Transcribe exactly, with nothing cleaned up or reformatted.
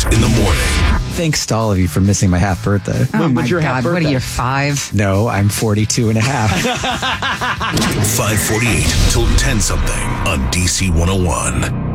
eight in the morning. Thanks to all of you for missing my half birthday. Oh When- my when's your half God, what are birthday? you, five? No, I'm forty-two and a half. five forty-eight till ten something on D C one oh one.